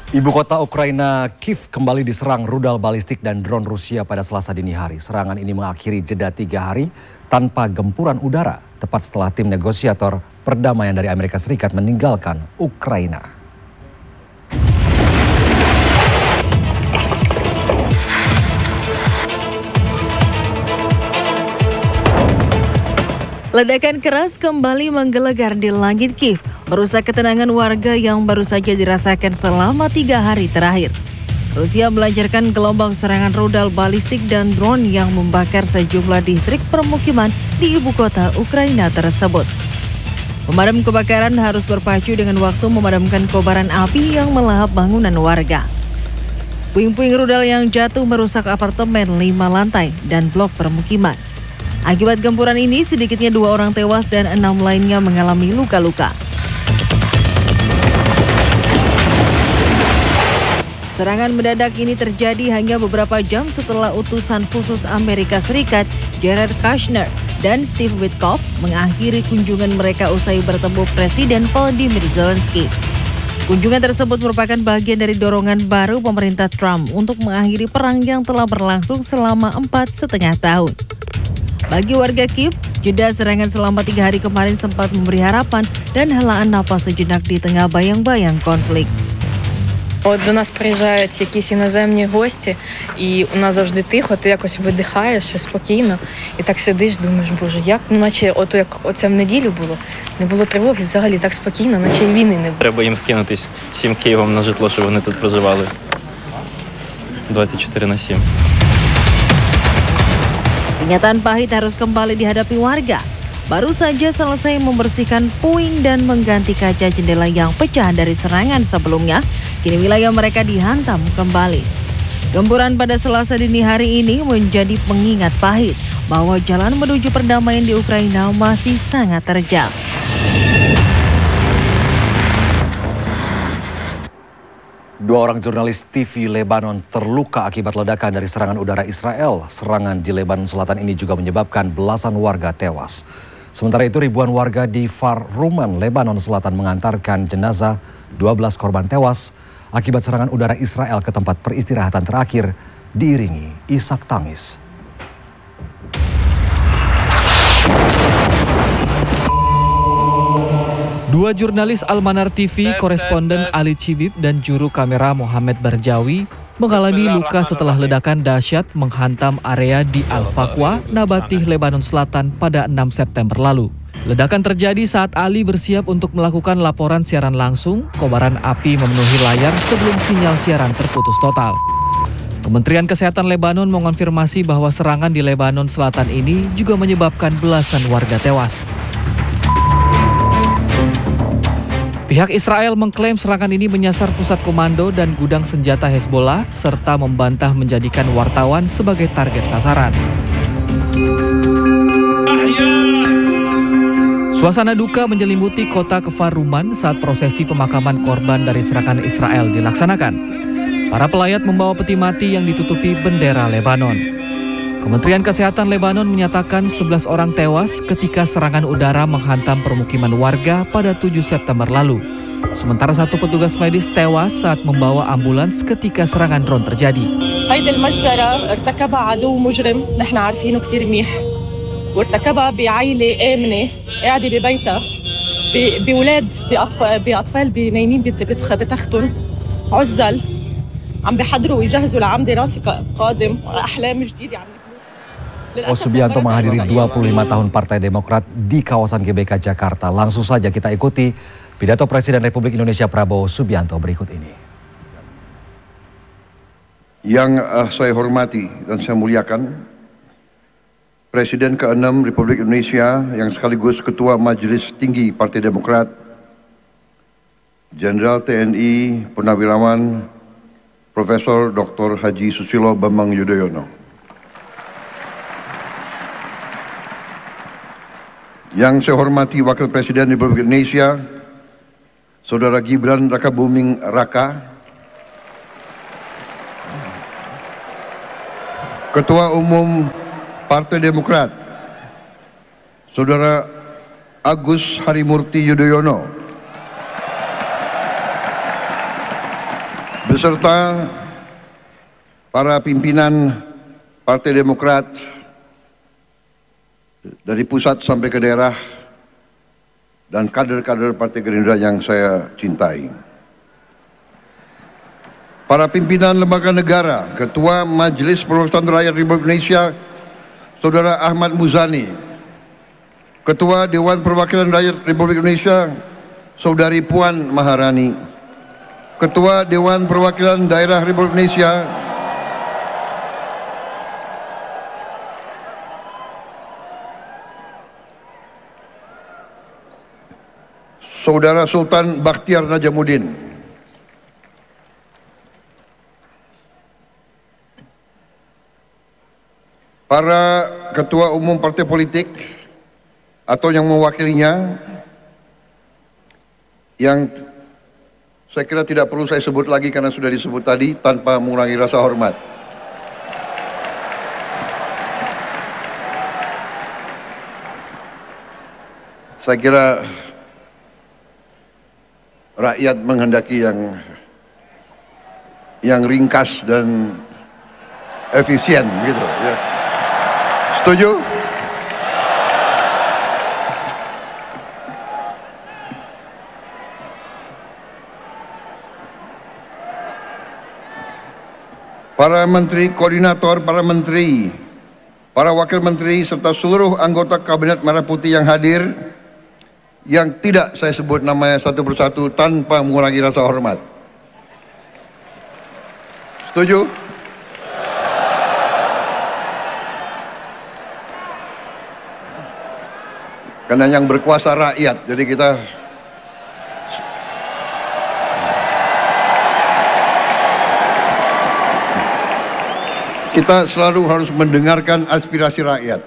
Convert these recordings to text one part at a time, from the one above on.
Ibu kota Ukraina, Kiev, kembali diserang rudal balistik dan drone Rusia pada Selasa dini hari. Serangan ini mengakhiri jeda 3 hari tanpa gempuran udara, tepat setelah tim negosiator perdamaian dari Amerika Serikat meninggalkan Ukraina. Ledakan keras kembali menggelegar di langit Kiev, merusak ketenangan warga yang baru saja dirasakan selama 3 hari terakhir. Rusia melancarkan gelombang serangan rudal balistik dan drone yang membakar sejumlah distrik permukiman di ibu kota Ukraina tersebut. Pemadam kebakaran harus berpacu dengan waktu memadamkan kobaran api yang melahap bangunan warga. Puing-puing rudal yang jatuh merusak apartemen 5 lantai dan blok permukiman. Akibat gempuran ini, sedikitnya 2 orang tewas dan 6 lainnya mengalami luka-luka. Serangan mendadak ini terjadi hanya beberapa jam setelah utusan khusus Amerika Serikat Jared Kushner dan Steve Witkoff mengakhiri kunjungan mereka usai bertemu Presiden Volodymyr Zelensky. Kunjungan tersebut merupakan bagian dari dorongan baru pemerintah Trump untuk mengakhiri perang yang telah berlangsung selama 4,5 tahun. Bagi warga Kiev, jeda serangan selama 3 hari kemarin sempat memberi harapan dan helaan napas sejenak di tengah bayang-bayang konflik. От до нас приїжджають якісь іноземні гості, і у нас завжди тихо, ти якось видихаєш спокійно, і так сидиш, думаєш, боже, як? Ну, наче як оце в неділю було, не було тривоги, взагалі так спокійно, наче й війни не було. Треба їм скинутись всім Києвом на житло, щоб вони тут проживали 24/7. Kenyataan pahit harus kembali dihadapi warga. Baru saja selesai membersihkan puing dan mengganti kaca jendela yang pecah dari serangan sebelumnya, kini wilayah mereka dihantam kembali. Gempuran pada Selasa dini hari ini menjadi pengingat pahit bahwa jalan menuju perdamaian di Ukraina masih sangat terjal. Dua orang jurnalis TV Lebanon terluka akibat ledakan dari serangan udara Israel. Serangan di Lebanon Selatan ini juga menyebabkan belasan warga tewas. Sementara itu ribuan warga di Far Ruman, Lebanon Selatan mengantarkan jenazah 12 korban tewas akibat serangan udara Israel ke tempat peristirahatan terakhir diiringi isak tangis. Dua jurnalis Al-Manar TV, koresponden Ali Cibib dan juru kamera Muhammad Barjawi mengalami luka setelah ledakan dahsyat menghantam area di Al-Faqwa, Nabatih, Lebanon Selatan pada 6 September lalu. Ledakan terjadi saat Ali bersiap untuk melakukan laporan siaran langsung. Kobaran api memenuhi layar sebelum sinyal siaran terputus total. Kementerian Kesehatan Lebanon mengonfirmasi bahwa serangan di Lebanon Selatan ini juga menyebabkan belasan warga tewas. Pihak Israel mengklaim serangan ini menyasar pusat komando dan gudang senjata Hezbollah serta membantah menjadikan wartawan sebagai target sasaran. Suasana duka menyelimuti kota Kfar Ruman saat prosesi pemakaman korban dari serangan Israel dilaksanakan. Para pelayat membawa peti mati yang ditutupi bendera Lebanon. Kementerian Kesehatan Lebanon menyatakan 11 orang tewas ketika serangan udara menghantam permukiman warga pada 7 September lalu. Sementara 1 petugas medis tewas saat membawa ambulans ketika serangan drone terjadi. هيدي المجزرة ارتكبها عدو مجرم نحن عارفينه كتير منيح وارتكبها بعائلة آمنة قاعدة ببيتها بأولاد بأطفال نايمين بتختهم عزل عم بيحضروا ويجهزوا لعام دراسي قادم وأحلام جديدة عم Subianto menghadiri 25 tahun Partai Demokrat di kawasan GBK Jakarta. Langsung saja kita ikuti pidato Presiden Republik Indonesia Prabowo Subianto berikut ini. Yang saya hormati dan saya muliakan, Presiden ke-6 Republik Indonesia yang sekaligus Ketua Majelis Tinggi Partai Demokrat, Jenderal TNI Purnawirawan Profesor Dr. Haji Susilo Bambang Yudhoyono. Yang saya hormati Wakil Presiden Republik Indonesia, Saudara Gibran Rakabuming Raka, Ketua Umum Partai Demokrat, Saudara Agus Harimurti Yudhoyono, beserta para pimpinan Partai Demokrat dari pusat sampai ke daerah dan kader-kader Partai Gerindra yang saya cintai. Para pimpinan lembaga negara, Ketua Majelis Perwakilan Rakyat Republik Indonesia, Saudara Ahmad Muzani, Ketua Dewan Perwakilan Rakyat Republik Indonesia, Saudari Puan Maharani, Ketua Dewan Perwakilan Daerah Republik Indonesia, Saudara Sultan Bakhtiar Najamuddin, para ketua umum partai politik atau yang mewakilinya, yang saya kira tidak perlu saya sebut lagi karena sudah disebut tadi tanpa mengurangi rasa hormat. Saya kira rakyat menghendaki yang ringkas dan efisien gitu ya. Setuju? Para menteri, koordinator, para menteri, para wakil menteri, serta seluruh anggota Kabinet Merah Putih yang hadir, yang tidak saya sebut namanya satu persatu tanpa mengurangi rasa hormat. Setuju? Karena yang berkuasa rakyat, jadi kita selalu harus mendengarkan aspirasi rakyat.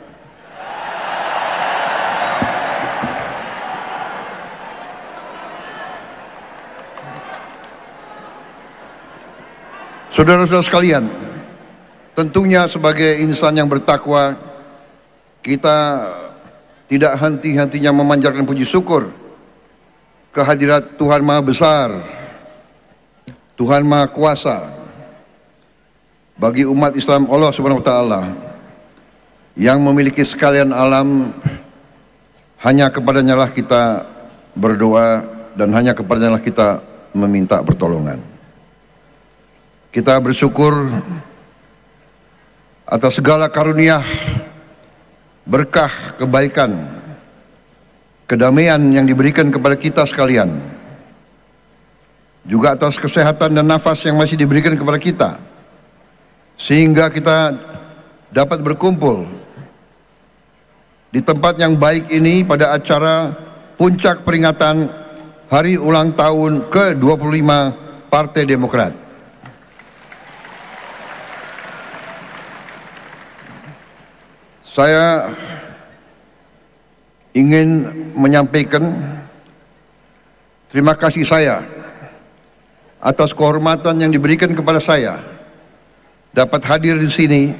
Saudara-saudara sekalian, tentunya sebagai insan yang bertakwa, kita tidak henti-hentinya memanjatkan puji syukur kehadirat Tuhan Maha Besar, Tuhan Maha Kuasa, bagi umat Islam Allah Subhanahu wa Ta'ala yang memiliki sekalian alam. Hanya kepadanya lah kita berdoa dan hanya kepadanya lah kita meminta pertolongan. Kita bersyukur atas segala karunia, berkah, kebaikan, kedamaian yang diberikan kepada kita sekalian, juga atas kesehatan dan nafas yang masih diberikan kepada kita, sehingga kita dapat berkumpul di tempat yang baik ini pada acara puncak peringatan Hari Ulang Tahun ke-25 Partai Demokrat. Saya ingin menyampaikan terima kasih saya atas kehormatan yang diberikan kepada saya dapat hadir di sini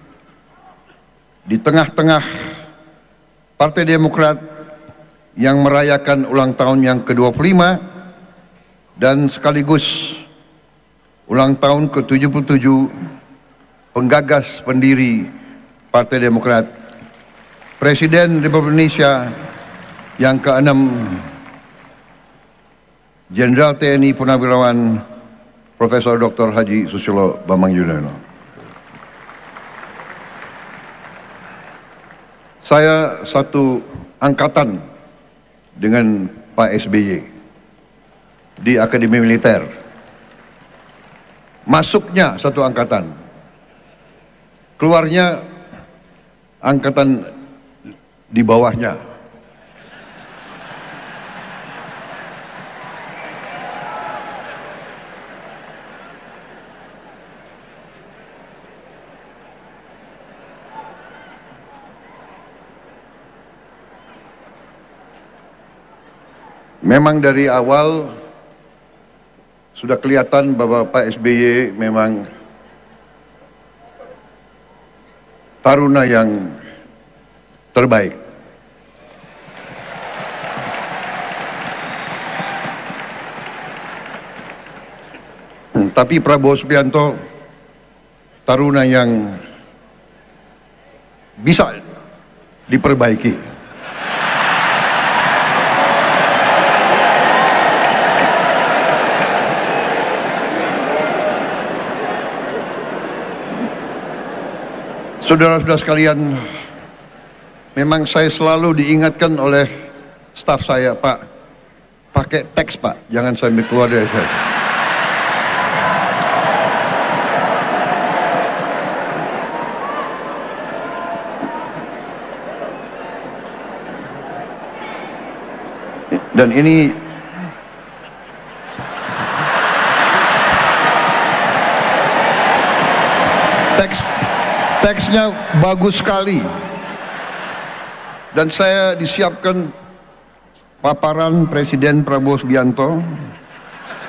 di tengah-tengah Partai Demokrat yang merayakan ulang tahun yang ke-25 dan sekaligus ulang tahun ke-77 penggagas pendiri Partai Demokrat, Presiden Republik Indonesia yang ke-6, Jenderal TNI Purnawirawan Profesor Dr. Haji Susilo Bambang Yudhoyono. Saya satu angkatan dengan Pak SBY di Akademi Militer. Masuknya satu angkatan, keluarnya angkatan di bawahnya. Memang dari awal sudah kelihatan bahwa Pak SBY memang taruna yang terbaik. Tetapi Prabowo Subianto taruna yang bisa diperbaiki. Saudara-saudara sekalian, memang saya selalu diingatkan oleh staf saya, Pak, pakai teks Pak, jangan sampai keluar dari saya. Dan ini teksnya bagus sekali. Dan saya disiapkan paparan Presiden Prabowo Subianto